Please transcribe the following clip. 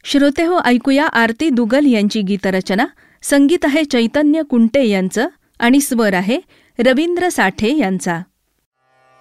श्रोतेहो, ऐकूया आरती दुगल यांची गीतरचना. संगीत आहे चैतन्य कुंटे यांचं आणि स्वर आहे रवींद्र साठे यांचा.